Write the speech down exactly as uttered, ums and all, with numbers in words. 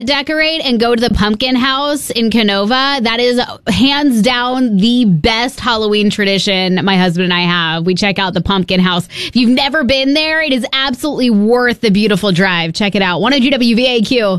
decorate and go to the pumpkin house in Canova. That is hands down the best Halloween tradition my husband and I have. We check out the pumpkin house. If you've never been there, it is absolutely worth the beautiful drive. Check it out. one oh two W V A Q.